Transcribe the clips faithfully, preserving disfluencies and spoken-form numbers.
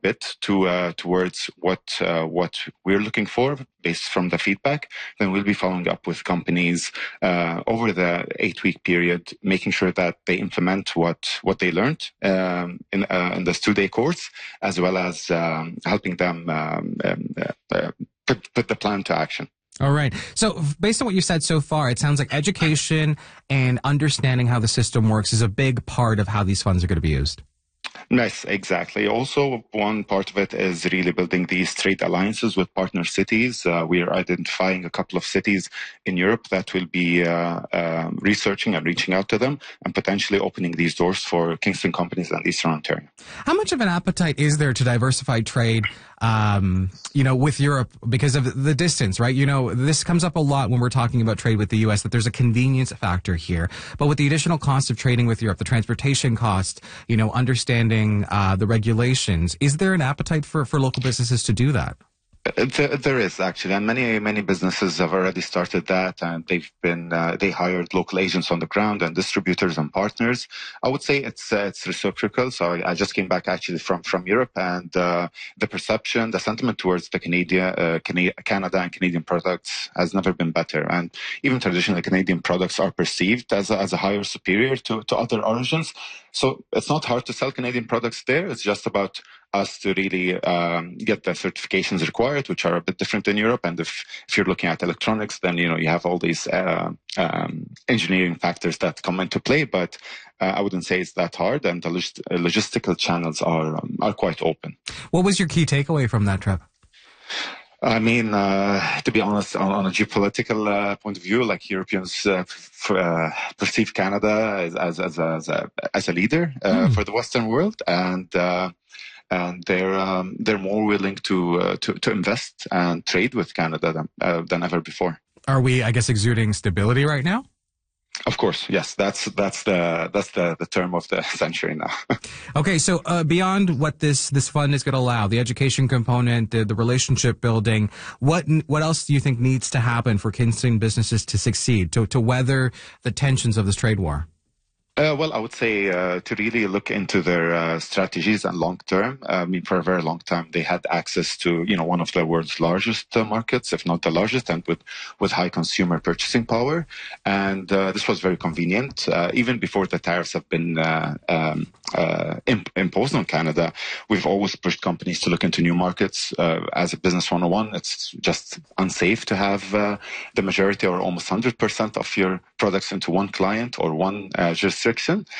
bit to uh, towards what uh, what we're looking for based from the feedback, then we'll be following up with companies uh, over the eight-week period, making sure that they implement what what they learned um, in, uh, in this two-day course, as well as um, helping them um, um, uh, put, put the plan to action. All right. So based on what you said so far, it sounds like education and understanding how the system works is a big part of how these funds are going to be used. Yes, exactly. Also, one part of it is really building these trade alliances with partner cities. Uh, we are identifying a couple of cities in Europe that will be uh, uh, researching and reaching out to them and potentially opening these doors for Kingston companies and Eastern Ontario. How much of an appetite is there to diversify trade, um, you know, with Europe because of the distance, right? You know, this comes up a lot when we're talking about trade with the U S, that there's a convenience factor here. But with the additional cost of trading with Europe, the transportation cost, you know, understanding uh, the regulations, is there an appetite for, for local businesses to do that? There, there is actually, and many many businesses have already started that, and they've been uh, they hired local agents on the ground and distributors and partners. I would say it's uh, it's reciprocal. So I, I just came back actually from from Europe, and uh, the perception, the sentiment towards the Canadian, uh, Can- Canada and Canadian products has never been better. And even traditionally, Canadian products are perceived as a, as a higher superior to to other origins. So it's not hard to sell Canadian products there. It's just about us to really um, get the certifications required, which are a bit different in Europe. And if, if you're looking at electronics, then, you know, you have all these uh, um, engineering factors that come into play. But uh, I wouldn't say it's that hard. And the log- logistical channels are, um, are quite open. What was your key takeaway from that trip? I mean, uh, to be honest, on, on a geopolitical uh, point of view, like Europeans uh, f- uh, perceive Canada as, as, as, a, as, a, as a leader uh, mm. for the Western world. And uh, and they're um, they're more willing to, uh, to to invest and trade with Canada than uh, than ever before. Are we, I guess, exuding stability right now? Of course, yes. That's that's the that's the, the term of the century now. Okay, so uh, beyond what this this fund is going to allow, the education component, the, the relationship building, what what else do you think needs to happen for Kingston businesses to succeed, to to weather the tensions of this trade war? Uh, well, I would say uh, to really look into their uh, strategies and long term. I mean, for a very long time, they had access to, you know, one of the world's largest uh, markets, if not the largest, and with, with high consumer purchasing power. And uh, this was very convenient. Uh, even before the tariffs have been uh, um, uh, imp- imposed on Canada, we've always pushed companies to look into new markets. Uh, as a business one oh one, it's just unsafe to have uh, the majority or almost one hundred percent of your products into one client or one uh, jurisdiction.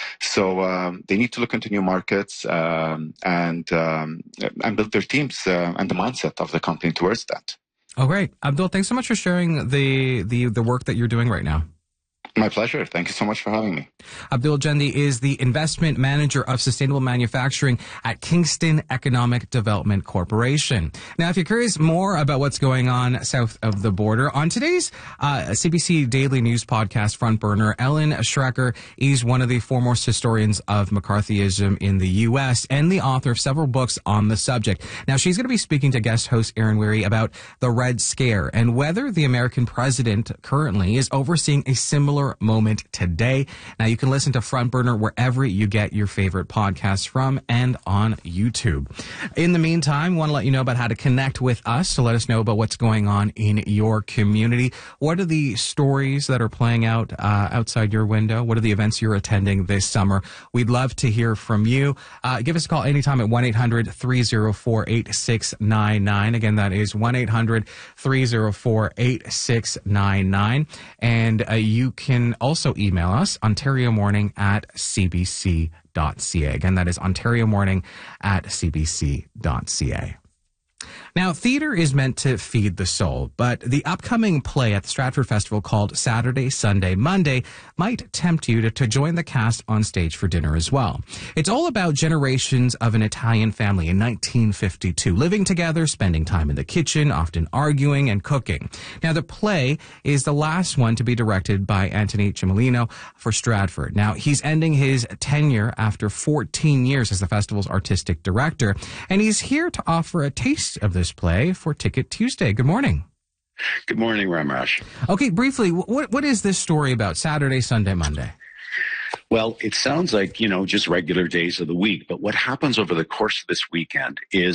So um, they need to look into new markets um, and um, and build their teams uh, and the mindset of the company towards that. Oh, great. Abdul, thanks so much for sharing the, the, the work that you're doing right now. My pleasure. Thank you so much for having me. Abdul Jendi is the investment manager of sustainable manufacturing at Kingston Economic Development Corporation. Now, if you're curious more about what's going on south of the border, on today's uh, C B C Daily News podcast, Front Burner, Ellen Schrecker is one of the foremost historians of McCarthyism in the U S and the author of several books on the subject. Now, she's going to be speaking to guest host Aaron Weary about the Red Scare and whether the American president currently is overseeing a similar moment today. Now, you can listen to Front Burner wherever you get your favorite podcasts from and on YouTube. In the meantime, I want to let you know about how to connect with us to let us know about what's going on in your community. What are the stories that are playing out uh, outside your window? What are the events you're attending this summer? We'd love to hear from you. Uh, give us a call anytime at one eight hundred three oh four eight six nine nine. Again, that is one eight hundred three oh four eight six nine nine. And uh, you can also email us, Ontario Morning at c b c dot c a. Again, that is Ontario Morning at c b c dot c a. Now, theater is meant to feed the soul, but the upcoming play at the Stratford Festival called Saturday, Sunday, Monday might tempt you to, to join the cast on stage for dinner as well. It's all about generations of an Italian family in nineteen fifty-two, living together, spending time in the kitchen, often arguing and cooking. Now, the play is the last one to be directed by Anthony Cimolino for Stratford. Now, he's ending his tenure after fourteen years as the festival's artistic director, and he's here to offer a taste of this play for Ticket Tuesday. Good morning. Good morning, Ramrash. Okay, briefly, what what is this story about, Saturday, Sunday, Monday? Well, it sounds like, you know, just regular days of the week, but what happens over the course of this weekend is